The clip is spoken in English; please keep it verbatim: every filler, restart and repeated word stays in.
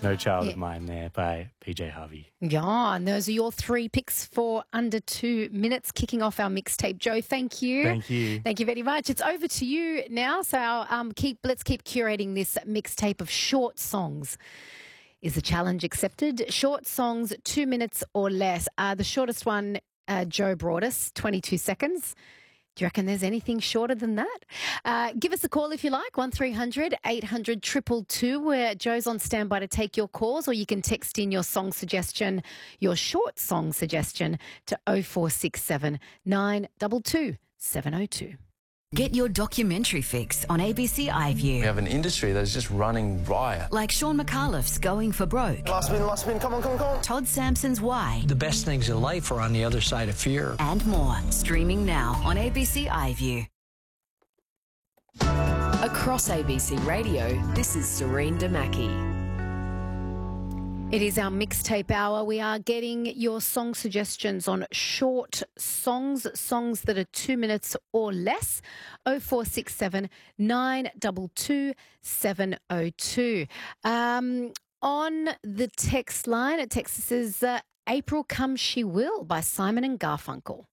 No Child Yeah. of Mine there by P J Harvey. Yeah, and those are your three picks for under two minutes, kicking off our mixtape. Joe, thank you. Thank you. Thank you very much. It's over to you now. So um, keep let's keep curating this mixtape of short songs. Is the challenge accepted? Short songs, two minutes or less. Uh, the shortest one, uh, Joe brought us, twenty-two seconds. Do you reckon there's anything shorter than that? Uh, give us a call if you like, one three hundred eight hundred two two two, where Joe's on standby to take your calls, or you can text in your song suggestion, your short song suggestion, to oh four six seven nine two two seven oh two. Get your documentary fix on A B C We iView. have an industry that's just running riot. Like Sean McAuliffe's Going for Broke, Last spin, last spin, come on, come on, come on. Todd Sampson's Why, The best things in life are on the other side of fear. and more. Streaming now on A B C iView. Across A B C Radio, this is Serene Damaki. It is our mixtape hour. We are getting your song suggestions on short songs, songs that are two minutes or less. oh four six seven nine two two seven oh two. Um, on the text line, it texts says, uh, April Come She Will by Simon and Garfunkel.